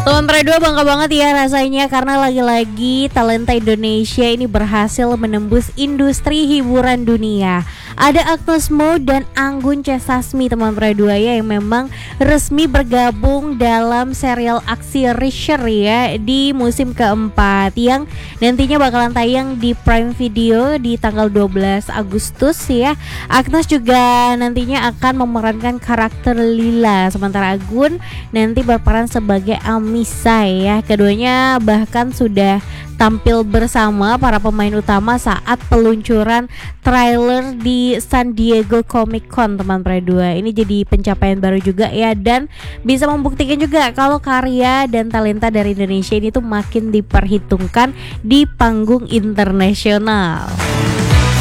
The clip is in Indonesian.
Teman Pre 2 bangga banget ya rasanya karena lagi-lagi talenta Indonesia ini berhasil menembus industri hiburan dunia. Ada Agnes Mo dan Anggun C. Sasmi teman Pre 2 ya yang memang resmi bergabung dalam serial aksi Reacher ya di musim keempat yang nantinya bakalan tayang di Prime Video di tanggal 12 Agustus ya. Agnes juga nantinya akan memerankan karakter Lila, sementara Anggun nanti berperan sebagai Amisai ya. Keduanya bahkan sudah tampil bersama para pemain utama saat peluncuran trailer di San Diego Comic Con teman Pre 2. Ini jadi pencapaian baru juga ya dan bisa membuktikan juga kalau karya dan talenta dari Indonesia ini tuh makin diperhitungkan di panggung internasional.